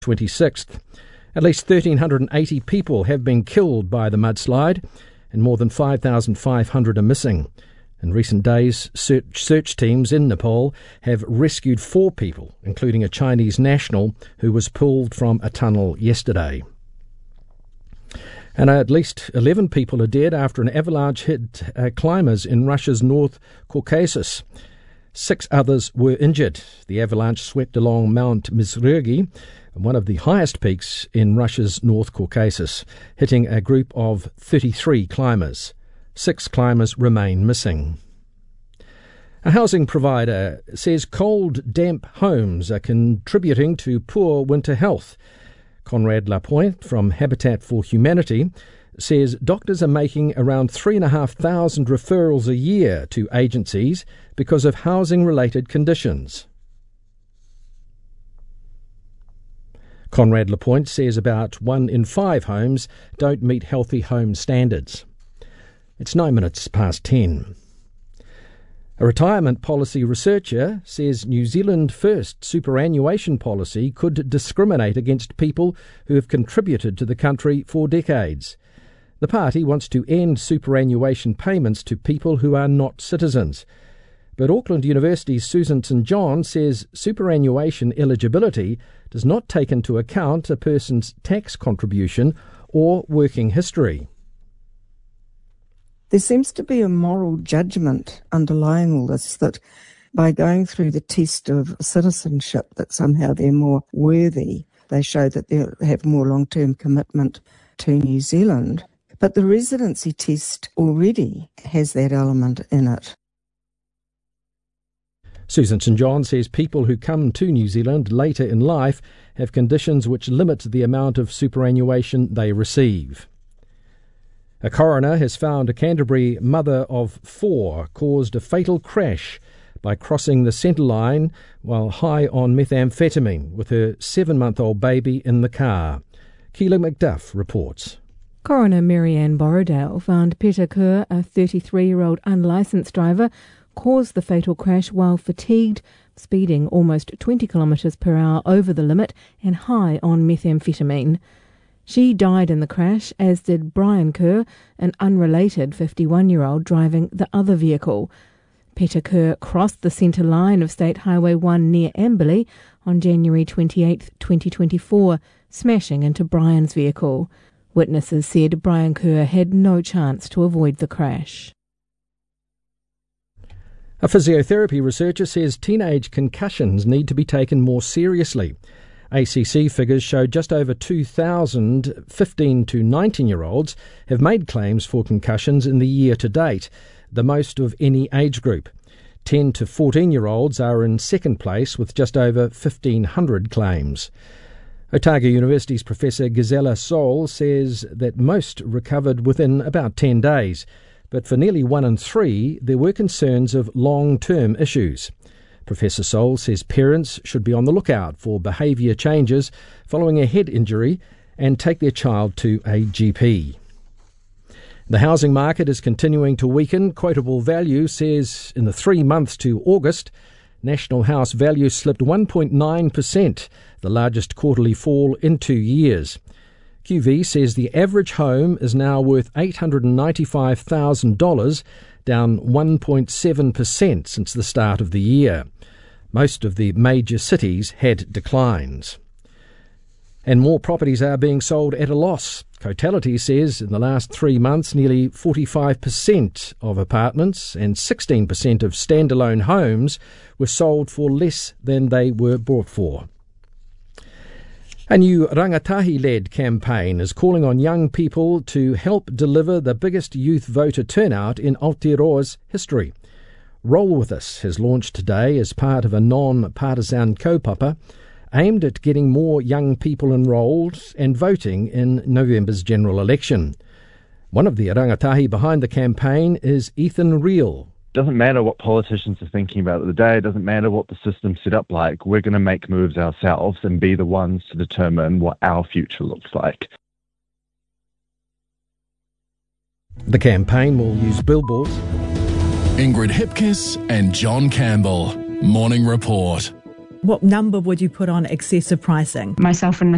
26th. At least 1,380 people have been killed by the mudslide and more than 5,500 are missing. In recent days, search teams in Nepal have rescued 4 people, including a Chinese national who was pulled from a tunnel yesterday. And at least 11 people are dead after an avalanche hit climbers in Russia's North Caucasus. 6 others were injured. The avalanche swept along Mount Mizrigi, one of the highest peaks in Russia's North Caucasus, hitting a group of 33 climbers. 6 climbers remain missing. A housing provider says cold, damp homes are contributing to poor winter health. Conrad Lapointe from Habitat for Humanity says doctors are making around 3,500 referrals a year to agencies because of housing-related conditions. Conrad Lapointe says about 1 in 5 homes don't meet healthy home standards. It's 9 minutes past 10. A retirement policy researcher says New Zealand First superannuation policy could discriminate against people who have contributed to the country for decades. The party wants to end superannuation payments to people who are not citizens. But Auckland University's Susan St John says superannuation eligibility does not take into account a person's tax contribution or working history. There seems to be a moral judgment underlying all this, that by going through the test of citizenship, that somehow they're more worthy. They show that they have more long-term commitment to New Zealand. But the residency test already has that element in it. Susan St John says people who come to New Zealand later in life have conditions which limit the amount of superannuation they receive. A coroner has found a Canterbury mother of 4 caused a fatal crash by crossing the centre line while high on methamphetamine with her 7-month-old baby in the car. Keela McDuff reports. Coroner Marianne Borrowdale found Peter Kerr, a 33-year-old unlicensed driver, caused the fatal crash while fatigued, speeding almost 20 kilometres per hour over the limit and high on methamphetamine. She died in the crash, as did Brian Kerr, an unrelated 51-year-old driving the other vehicle. Peter Kerr crossed the centre line of State Highway 1 near Amberley on January 28, 2024, smashing into Brian's vehicle. Witnesses said Brian Kerr had no chance to avoid the crash. A physiotherapy researcher says teenage concussions need to be taken more seriously. ACC figures show just over 2,000 15 to 19-year-olds have made claims for concussions in the year to date, the most of any age group. 10 to 14-year-olds are in second place with just over 1,500 claims. Otago University's Professor Gisela Sol says that most recovered within about 10 days, but for nearly 1 in 3 there were concerns of long-term issues. Professor Sol says parents should be on the lookout for behaviour changes following a head injury and take their child to a GP. The housing market is continuing to weaken. Quotable Value says in the 3 months to August, national house value slipped 1.9%, the largest quarterly fall in 2 years. QV says the average home is now worth $895,000, down 1.7% since the start of the year. Most of the major cities had declines. And more properties are being sold at a loss. Cotality says in the last 3 months nearly 45% of apartments and 16% of standalone homes were sold for less than they were bought for. A new Rangatahi-led campaign is calling on young people to help deliver the biggest youth voter turnout in Aotearoa's history. Roll With Us has launched today as part of a non-partisan kaupapa aimed at getting more young people enrolled and voting in November's general election. One of the rangatahi behind the campaign is Ethan Reel. Doesn't matter what politicians are thinking about the day, it doesn't matter what the system's set up like, we're going to make moves ourselves and be the ones to determine what our future looks like. The campaign will use billboards. Ingrid Hipkiss and John Campbell. Morning Report. What number would you put on excessive pricing? Myself and